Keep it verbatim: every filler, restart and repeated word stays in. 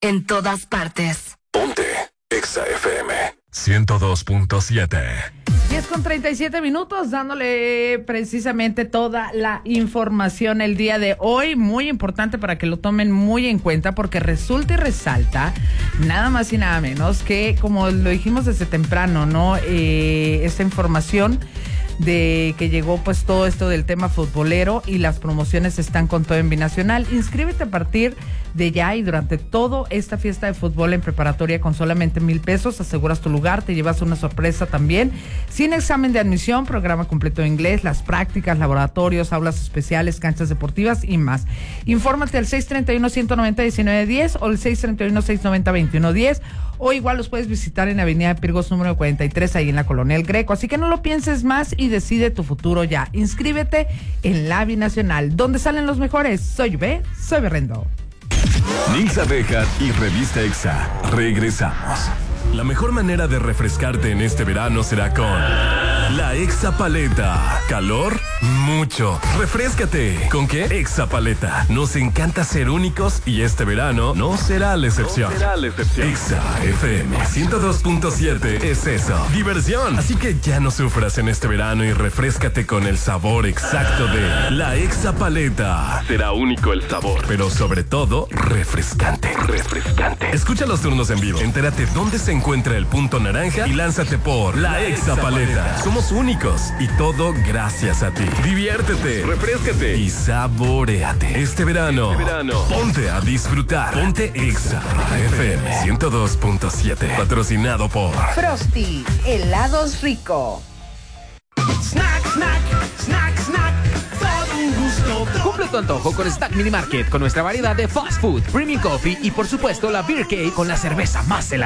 En todas partes. Ponte Exa F M ciento dos punto siete. diez con treinta y siete minutos, dándole precisamente toda la información el día de hoy. Muy importante para que lo tomen muy en cuenta, porque resulta y resalta nada más y nada menos que, como lo dijimos desde temprano, ¿no? Eh, esta información de que llegó pues todo esto del tema futbolero, y las promociones están con todo en Binacional. Inscríbete a partir de ya y durante toda esta fiesta de fútbol en preparatoria con solamente mil pesos. Aseguras tu lugar, te llevas una sorpresa también, sin examen de admisión, programa completo de inglés, las prácticas, laboratorios, aulas especiales, canchas deportivas y más. Infórmate al seis treinta y uno, ciento noventa, diecinueve diez o el seis treinta y uno, seiscientos noventa, veintiuno diez, o igual los puedes visitar en Avenida de Pirgos número cuarenta y tres, ahí en la Colonia El Greco. Así que no lo pienses más y decide tu futuro ya. Inscríbete en la Binacional, donde salen los mejores. Soy B, soy Berrendo. Nilsa Bejar y Revista Exa. Regresamos. La mejor manera de refrescarte en este verano será con la Exa Paleta. ¿Calor? Mucho. Refréscate. ¿Con qué? Exa Paleta. Nos encanta ser únicos y este verano no será la excepción. No será la excepción. Exa F M ciento dos punto siete es eso. Diversión. Así que ya no sufras en este verano y refréscate con el sabor exacto de la Exa Paleta. Será único el sabor, pero sobre todo refrescante. Refrescante. Escucha los turnos en vivo. Entérate dónde se encuentra el punto naranja y lánzate por la Exa Paleta. Somos únicos y todo gracias a ti. Diviértete, refréscate y saboréate. Este verano, este verano, ponte a disfrutar. Ponte Exa F M ciento dos punto siete. Patrocinado por Frosty, helados rico. Snack, snack, snack, snack. Todo un gusto. Cumple tu antojo con Snack Mini Market, con nuestra variedad de fast food, premium coffee y por supuesto la Beer Cake con la cerveza más helada.